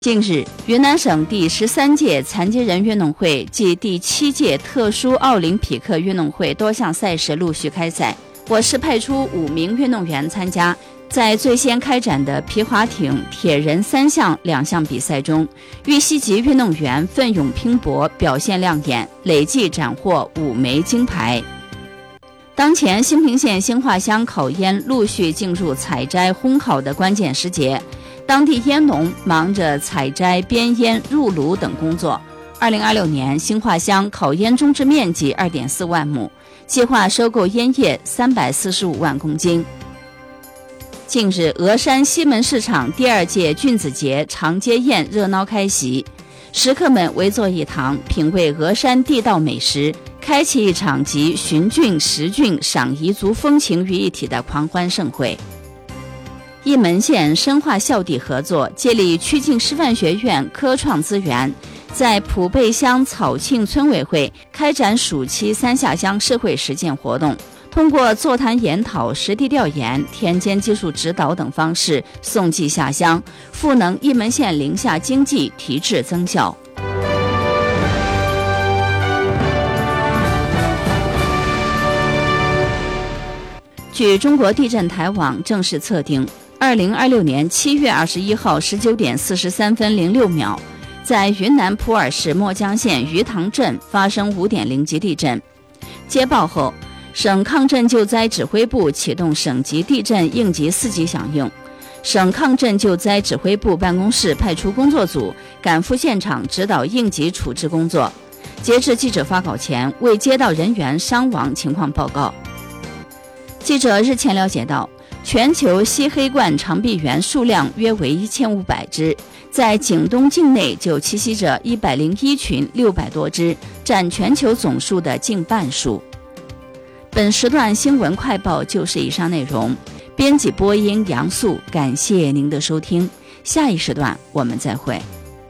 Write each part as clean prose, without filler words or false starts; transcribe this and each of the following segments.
近日，云南省第13届残疾人运动会暨第7届特殊奥林匹克运动会多项赛事陆续开赛。我市派出5名运动员参加，在最先开展的皮划艇、铁人3项2项比赛中，玉溪籍运动员奋勇拼搏，表现亮眼，累计斩获5枚金牌。当前兴平县兴化乡烤烟陆续进入采摘、烘烤的关键时节。当地烟农忙着采摘、编烟、入炉等工作。2026年，兴化乡烤烟种植面积2.4万亩，计划收购烟叶345万公斤。近日，峨山西门市场第2届菌子节长街宴热闹开席，食客们围坐一堂，品味峨山地道美食，开启一场集寻菌、食菌、赏彝族风情于一体的狂欢盛会。沂门县深化校地合作，借力曲靖师范学院科创资源，在普贝乡草庆村委会开展暑期3下乡社会实践活动，通过座谈研讨、实地调研、田间技术指导等方式送寄下乡，赋能沂门县林下经济提质增效。据中国地震台网正式测定，2026年7月21号19点43分06秒，在云南普洱市墨江县鱼塘镇发生5.0级地震。接报后，省抗震救灾指挥部启动省级地震应急4级响应，省抗震救灾指挥部办公室派出工作组赶赴现场指导应急处置工作。截至记者发稿前，未接到人员伤亡情况报告。记者日前了解到，全球吸黑冠长臂猿数量约为1500只，在景东境内就栖息着101群600多只，占全球总数的近半数。本时段新闻快报就是以上内容，编辑播音杨素，感谢您的收听，下一时段我们再会。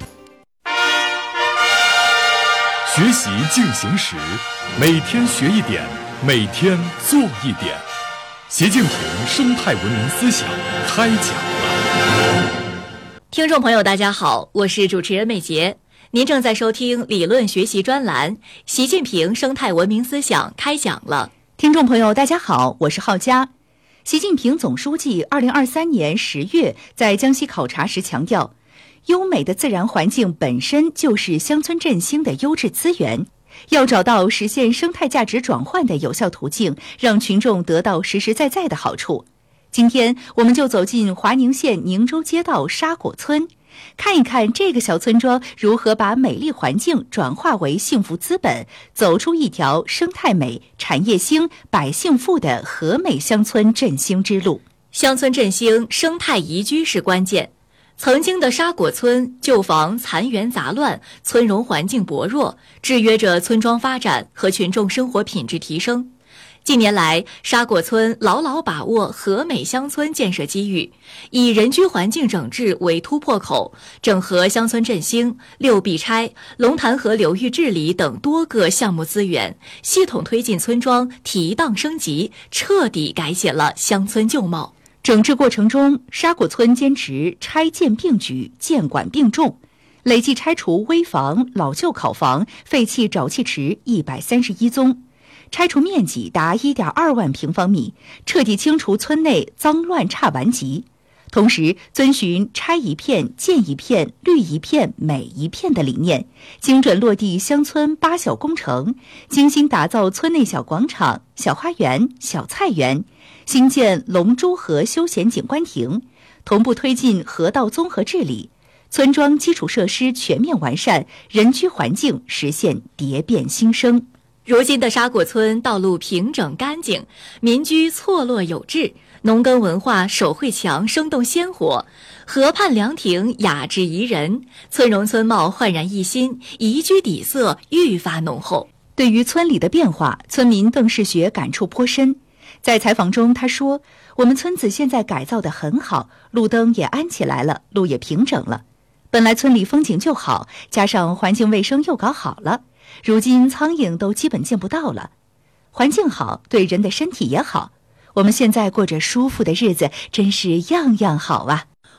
学习进行时，每天学一点，每天做一点。习近平生态文明思想开讲了。 听众朋友大家好，我是主持人美杰，您正在收听理论学习专栏习近平生态文明思想开讲了。 听众朋友大家好，我是浩佳。习近平总书记2023年10月在江西考察时强调，优美的自然环境本身就是乡村振兴的优质资源，要找到实现生态价值转换的有效途径，让群众得到实实在在的好处。今天我们就走进华宁县宁州街道沙果村，看一看这个小村庄如何把美丽环境转化为幸福资本，走出一条生态美、产业兴、百姓富的和美乡村振兴之路。 乡村振兴，生态宜居是关键。曾经的沙果村旧房残垣杂乱，村容环境薄弱，制约着村庄发展和群众生活品质提升。近年来，沙果村牢牢把握和美乡村建设机遇，以人居环境整治为突破口，整合乡村振兴、六必拆、龙潭河流域治理等多个项目资源，系统推进村庄提档升级，彻底改写了乡村旧貌。 整治过程中，沙果村坚持拆建并举、建管并重，累计拆除危房、老旧考房、废弃沼气池131宗，拆除面积达1.2万平方米，彻底清除村内脏乱差顽疾。同时，遵循拆一片、建一片、绿一片、美一片的理念，精准落地乡村8小工程，精心打造村内小广场、小花园、小菜园，新建龙珠河休闲景观亭，同步推进河道综合治理，村庄基础设施全面完善，人居环境实现蝶变新生。 如今的沙果村道路平整干净，民居错落有致，农耕文化手绘墙生动鲜活，河畔凉亭雅致宜人，村容村貌焕然一新，宜居底色愈发浓厚。 对于村里的变化，村民邓世学感触颇深。在采访中他说，我们村子现在改造得很好，路灯也安起来了，路也平整了。本来村里风景就好，加上环境卫生又搞好了，如今苍蝇都基本见不到了。环境好，对人的身体也好，我们现在过着舒服的日子，真是样样好啊。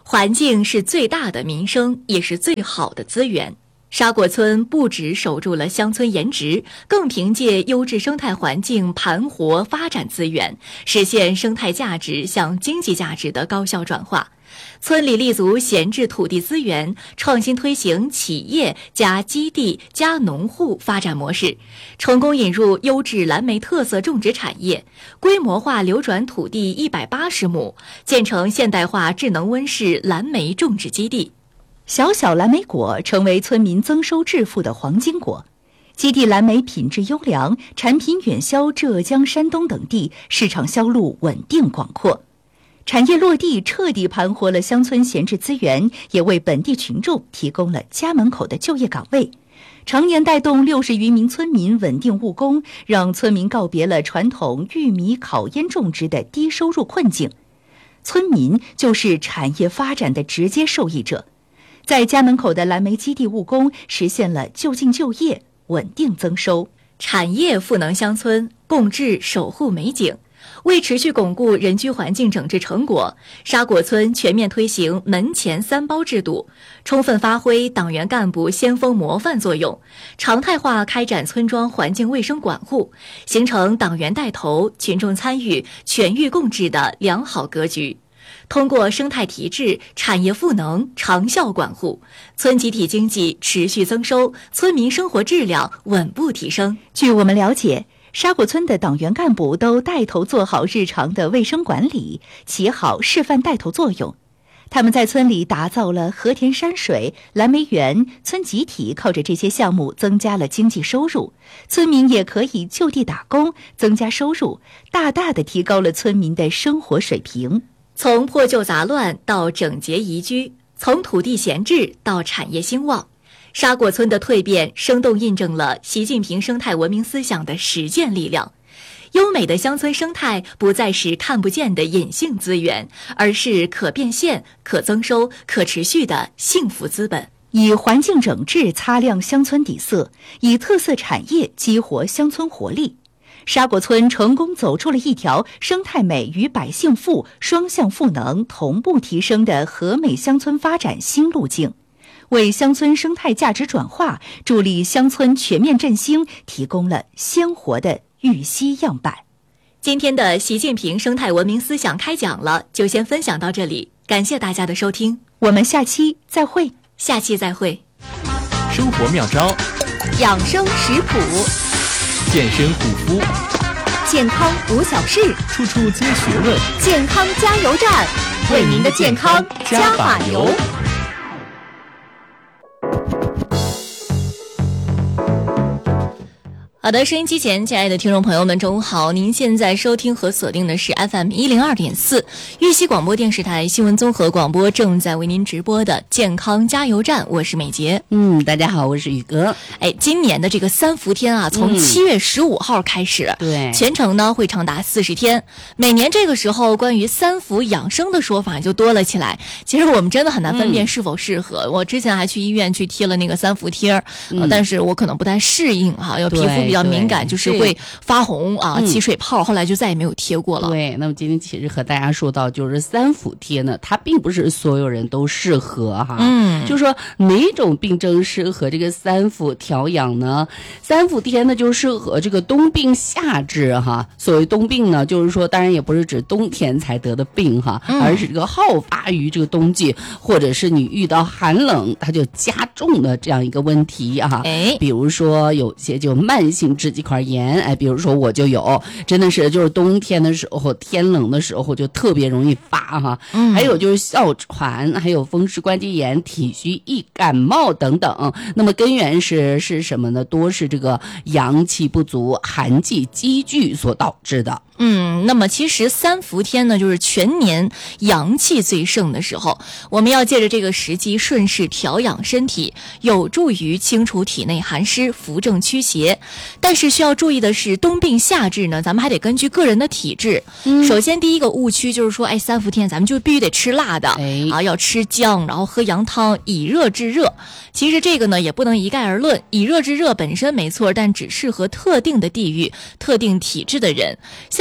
环境是最大的民生，也是最好的资源。沙果村不只守住了乡村颜值，更凭借优质生态环境盘活发展资源，实现生态价值向经济价值的高效转化。村里立足闲置土地资源，创新推行企业加基地加农户发展模式，成功引入优质蓝莓特色种植产业，规模化流转土地180亩，建成现代化智能温室蓝莓种植基地。 小小蓝莓果成为村民增收致富的黄金果。基地蓝莓品质优良，产品远销浙江、山东等地，市场销路稳定广阔。产业落地，彻底盘活了乡村闲置资源，也为本地群众提供了家门口的就业岗位，常年带动60余名村民稳定务工，让村民告别了传统玉米、烤烟种植的低收入困境。村民就是产业发展的直接受益者。在家门口的蓝莓基地务工，实现了就近就业、稳定增收。 产业赋能乡村，共治守护美景。为持续巩固人居环境整治成果，沙果村全面推行门前3包制度，充分发挥党员干部先锋模范作用，常态化开展村庄环境卫生管护，形成党员带头、群众参与、全域共治的良好格局。通过生态提质、产业赋能、长效管护，村集体经济持续增收，村民生活质量稳步提升。 据我们了解，沙果村的党员干部都带头做好日常的卫生管理，起好示范带头作用。他们在村里打造了和田山水、蓝莓园，村集体靠着这些项目增加了经济收入，村民也可以就地打工，增加收入，大大的提高了村民的生活水平。 从破旧杂乱到整洁宜居，从土地闲置到产业兴旺，沙果村的蜕变生动印证了习近平生态文明思想的实践力量。优美的乡村生态不再是看不见的隐性资源，而是可变现、可增收、可持续的幸福资本。 以环境整治擦亮乡村底色，以特色产业激活乡村活力。沙果村成功走出了一条生态美与百姓富双向赋能、同步提升的和美乡村发展新路径，为乡村生态价值转化、助力乡村全面振兴提供了鲜活的预期样板。 今天的习近平生态文明思想开讲了，就先分享到这里，感谢大家的收听， 我们下期再会。 下期再会。 生活妙招， 养生食谱， 健身护肤， 健康无小事， 处处皆学问， 健康加油站，为您的健康加把油。好的，收音机前亲爱的听众朋友们，中午好！您现在收听和锁定的是 FM102.4 玉溪广播电视台新闻综合广播，正在为您直播的健康加油站，我是美杰。 大家好，我是宇哥。 今年的这个3伏天啊，从7月15号开始， 对， 全程呢会长达40天。每年这个时候，关于3伏养生的说法就多了起来。其实我们真的很难分辨是否适合。我之前还去医院去贴了那个3伏贴，但是我可能不太适应哈，要皮肤比较敏感，就是会发红啊，起水泡，后来就再也没有贴过了。 对，那么今天其实和大家说到，就是3伏贴呢，它并不是所有人都适合哈。就是说哪种病症适合这个3伏调养呢？3伏贴呢就适合这个冬病夏治哈。所谓冬病呢，就是说当然也不是指冬天才得的病哈，而是这个好发于这个冬季，或者是你遇到寒冷它就加重的这样一个问题哈。比如说有些就慢性支气管炎，比如说我就有，真的是就是冬天的时候，天冷的时候就特别容易发哈。还有就是哮喘，还有风湿关节炎、体虚易感冒等等。那么根源是什么呢？多是这个阳气不足、寒气积聚所导致的。 那么其实3伏天呢，就是全年阳气最盛的时候，我们要借着这个时机顺势调养身体，有助于清除体内寒湿，扶正驱邪。但是需要注意的是，冬病夏治呢，咱们还得根据个人的体质。首先第一个误区就是说，3伏天咱们就必须得吃辣的，要吃姜，然后喝羊汤，以热制热。其实这个呢也不能一概而论，以热制热本身没错，但只适合特定的地域、特定体质的人。像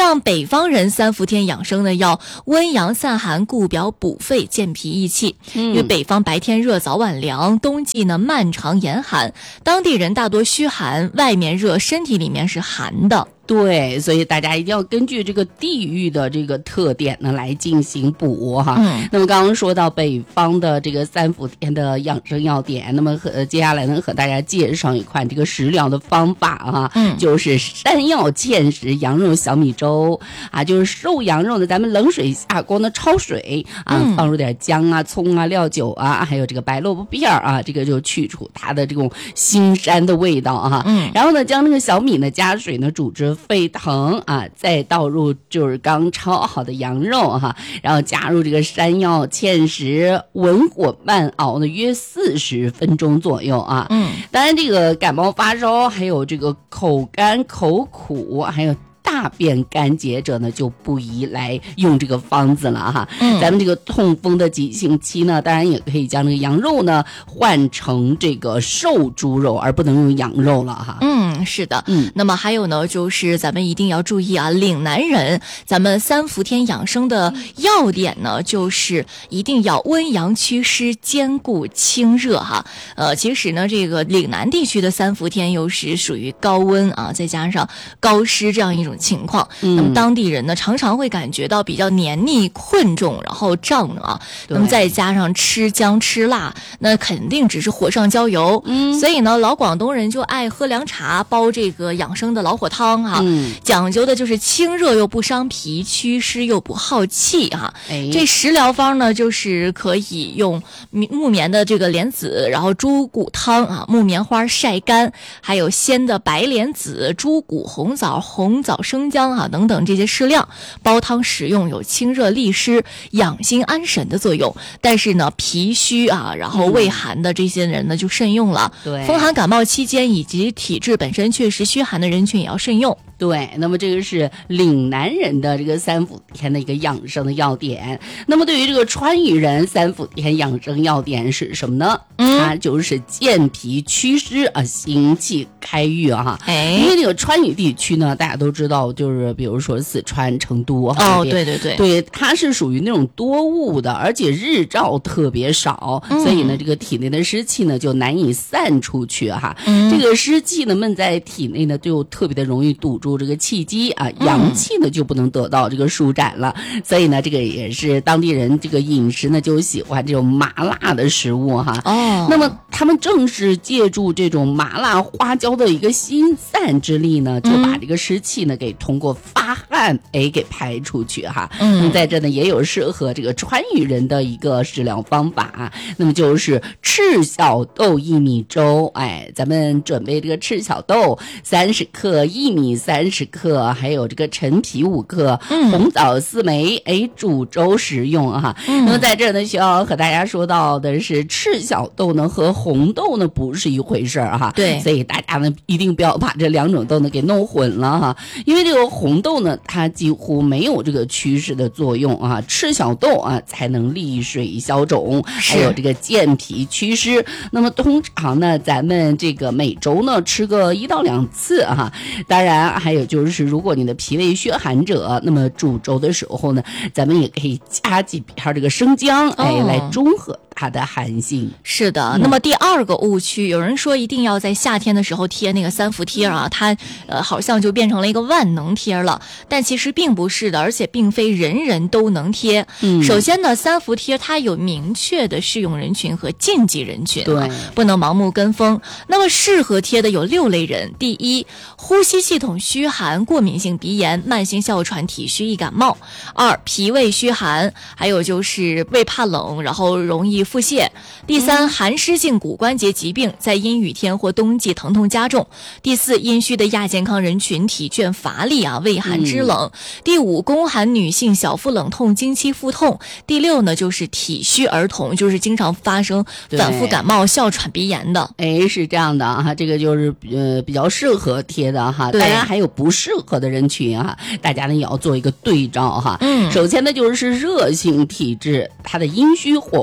像北方人3伏天养生呢，要温阳散寒、固表补肺、健脾益气。因为北方白天热，早晚凉，冬季呢漫长严寒，当地人大多虚寒，外面热，身体里面是寒的。 对，所以大家一定要根据这个地域的这个特点呢来进行补哈。那么刚刚说到北方的这个3伏天的养生要点，那么接下来呢和大家介绍一款这个食疗的方法哈，就是山药芡实羊肉小米粥啊，就是瘦羊肉呢，咱们冷水下锅呢焯水啊，放入点姜啊、葱啊、料酒啊，还有这个白萝卜片啊，这个就去除它的这种腥膻的味道啊。然后呢，将那个小米呢加水呢煮至沸腾啊，再倒入就是刚焯好的羊肉哈，然后加入这个山药芡实，文火慢熬呢约40分钟左右啊。当然这个感冒发烧，还有这个口干口苦，还有大便干结者呢，就不宜来用这个方子了哈。咱们这个痛风的急性期呢，当然也可以将这个羊肉呢换成这个瘦猪肉，而不能用羊肉了哈。 是的。那么还有呢，就是咱们一定要注意啊，岭南人咱们3伏天养生的要点呢，就是一定要温阳祛湿，兼顾清热哈。其实呢，这个岭南地区的3伏天又是属于高温啊，再加上高湿这样一种情况，那么当地人呢常常会感觉到比较黏腻困重，然后胀啊，那么再加上吃姜吃辣，那肯定只是火上浇油。所以呢，老广东人就爱喝凉茶，煲这个养生的老火汤啊，讲究的就是清热又不伤脾，祛湿又不耗气啊。这食疗方呢，就是可以用木棉的这个莲子，然后猪骨汤啊，木棉花晒干，还有鲜的白莲子、猪骨、红枣、生姜啊等等这些适量煲汤食用，有清热利湿、养心安神的作用。但是呢，脾虚啊，然后胃寒的这些人呢就慎用了。 对， 风寒感冒期间以及体质本身确实虚寒的人群也要慎用。 对，那么这个是岭南人的这个3伏天的一个养生的要点。那么对于这个川渝人3伏天养生要点是什么呢？它就是健脾祛湿啊，行气开郁啊。因为这个川渝地区呢，大家都知道，就是比如说四川成都啊，对，它是属于那种多雾的，而且日照特别少，所以呢，这个体内的湿气呢就难以散出去哈。这个湿气呢闷在体内呢，就特别的容易堵住这个气机啊，阳气呢就不能得到这个舒展了。所以呢，这个也是当地人这个饮食呢就喜欢这种麻辣的食物哈。那么他们正是借助这种麻辣花椒的一个心散之力呢，就把这个湿气呢给通过发汗给排出去哈。那么在这呢也有适合这个川渝人的一个食疗方法，那么就是赤小豆薏米粥。咱们准备这个赤小豆30克，薏米30克，还有这个陈皮5克，红枣4枚，煮粥食用哈。那么在这呢需要和大家说到的是，赤小豆呢和红豆呢不是一回事哈。 对， 所以大家呢一定不要把这两种豆呢给弄混了哈。因为这个红豆呢它几乎没有这个祛湿的作用啊，赤小豆啊才能利水消肿，还有这个健脾祛湿。那么通常呢咱们这个每周呢吃个1到2次哈。当然还有就是如果你的脾胃虚寒者，那么煮粥的时候呢，咱们也可以加几片这个生姜来中和它的寒性。 是的。那么第二个误区，有人说一定要在夏天的时候贴那个3伏贴啊，它好像就变成了一个万能贴了，但其实并不是的，而且并非人人都能贴。首先呢，3伏贴它有明确的适用人群和禁忌人群， 对， 不能盲目跟风。那么适合贴的有6类人。第一，呼吸系统虚寒、过敏性鼻炎、慢性哮喘、体虚易感冒。2，脾胃虚寒，还有就是胃怕冷，然后容易腹泻。第3，寒湿性骨关节疾病，在阴雨天或冬季疼痛加重。第4，阴虚的亚健康人群，体倦乏力啊，畏寒肢冷。第5，宫寒女性，小腹冷痛、经期腹痛。第6呢，就是体虚儿童，就是经常发生反复感冒、哮喘、鼻炎的。 是这样的哈，这个就是比较适合贴的哈。当然还有不适合的人群哈，大家呢也要做一个对照哈。首先呢就是热性体质，它的阴虚火旺者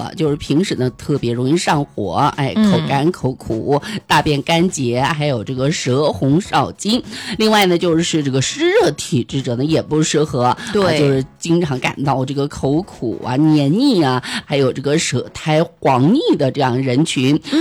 合，就是平时呢特别容易上火，口干口苦，大便干结，还有这个舌红少津。另外呢，就是这个湿热体质者呢也不适合， 对， 就是经常感到这个口苦啊、黏腻啊，还有这个舌苔黄腻的这样人群。